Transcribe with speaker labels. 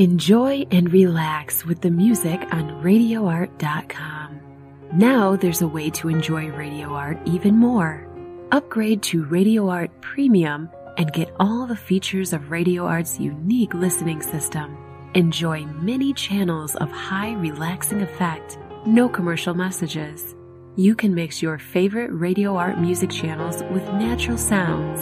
Speaker 1: Enjoy and relax with the music on RadioArt.com. Now there's a way to enjoy Radio Art even more. Upgrade to Radio Art Premium and get all the features of Radio Art's unique listening system. Enjoy many channels of high relaxing effect, no commercial messages. You can mix your favorite Radio Art music channels with natural sounds